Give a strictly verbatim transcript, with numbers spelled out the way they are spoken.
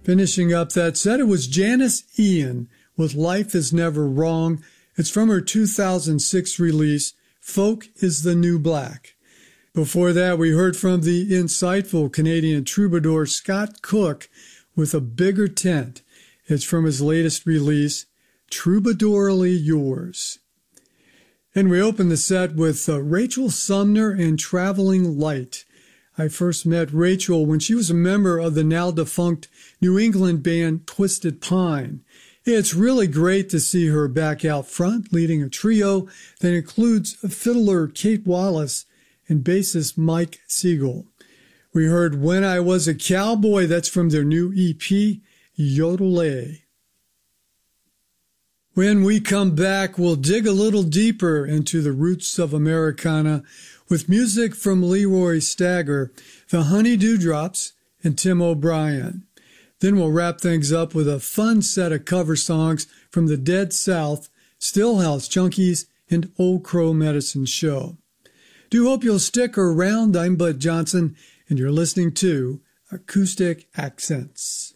Finishing up that set, it was Janice Ian with Life Is Never Wrong. It's from her two thousand six release, Folk is the New Black. Before that, we heard from the insightful Canadian troubadour Scott Cook with A Bigger Tent. It's from his latest release, Troubadourly Yours. And we opened the set with uh, Rachel Sumner and Traveling Light. I first met Rachel when she was a member of the now-defunct New England band Twisted Pine. It's really great to see her back out front, leading a trio that includes fiddler Kate Wallace and bassist Mike Siegel. We heard When I Was a Cowboy, that's from their new E P, Yodelay. When we come back, we'll dig a little deeper into the roots of Americana with music from Leroy Stagger, the Honey Dewdrops, and Tim O'Brien. Then we'll wrap things up with a fun set of cover songs from the Dead South, Stillhouse Junkies, and Old Crow Medicine Show. Do hope you'll stick around. I'm Bud Johnson, and you're listening to Acoustic Accents.